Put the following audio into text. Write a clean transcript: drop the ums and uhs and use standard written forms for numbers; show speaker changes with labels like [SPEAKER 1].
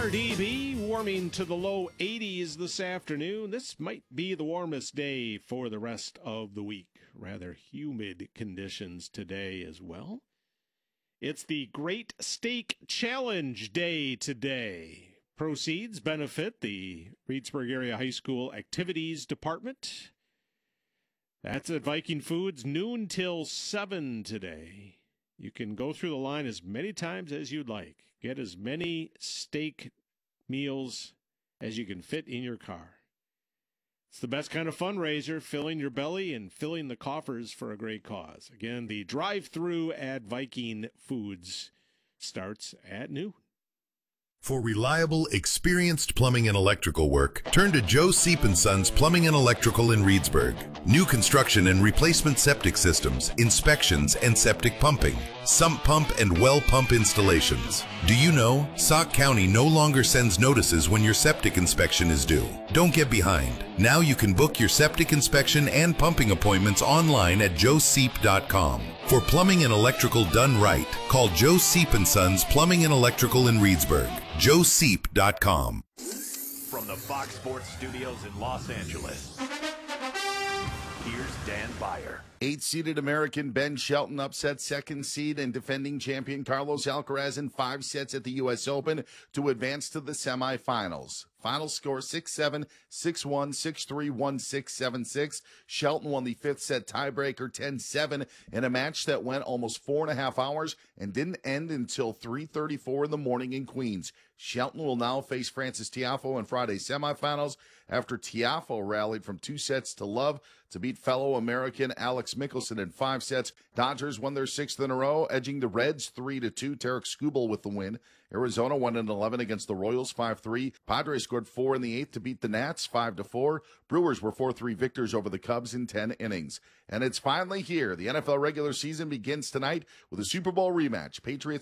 [SPEAKER 1] RDB warming to the low 80s this afternoon. This might be the warmest day for the rest of the week. Rather humid conditions today as well. It's the Great Steak Challenge Day today. Proceeds benefit the Reedsburg Area High School Activities Department. That's at Viking Foods, noon till 7 today. You can go through the line as many times as you'd like. Get as many steak meals as you can fit in your car. It's the best kind of fundraiser, filling your belly and filling the coffers for a great cause. Again, the drive-thru at Viking Foods starts at noon.
[SPEAKER 2] For reliable, experienced plumbing and electrical work, turn to Joe Seep & Sons Plumbing and Electrical in Reedsburg. New construction and replacement septic systems, inspections, and septic pumping, sump pump and well pump installations. Do you know Sauk County no longer sends notices when your septic inspection is due? Don't get behind. Now you can book your septic inspection and pumping appointments online at joeseep.com. For plumbing and electrical done right, call Joe Seep & Sons Plumbing and Electrical in Reedsburg. joeseep.com.
[SPEAKER 3] From the Fox Sports Studios in Los Angeles, here's Dan Beyer.
[SPEAKER 4] 8-seeded American Ben Shelton upset second seed and defending champion Carlos Alcaraz in 5 sets at the U.S. Open to advance to the semifinals. Final score 6-7, 6-1, 6-3, 1-6, 7-6. Shelton won the 5th set tiebreaker 10-7 in a match that went almost 4.5 hours and didn't end until 3:34 in the morning in Queens. Shelton will now face Frances Tiafoe in Friday's semifinals after Tiafoe rallied from 2 sets to love to beat fellow American Alex Mickelson in 5 sets. Dodgers won their 6th in a row, edging the Reds 3-2. Tarik Skubal with the win. Arizona won in 11 against the Royals 5-3. Padres scored 4 in the 8th to beat the Nats 5-4. Brewers were 4-3 victors over the Cubs in 10 innings. And it's finally here. The NFL regular season begins tonight with a Super Bowl rematch. Patriots